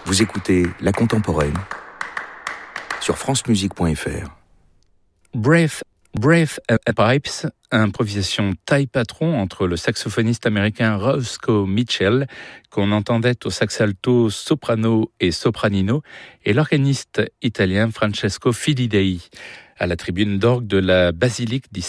Vous écoutez La Contemporaine sur francemusique.fr. Breath and Pipes, improvisation taille-patron entre le saxophoniste américain Roscoe Mitchell, qu'on entendait au sax alto, soprano et sopranino, et l'organiste italien Francesco Filidei, à la tribune d'orgue de la basilique di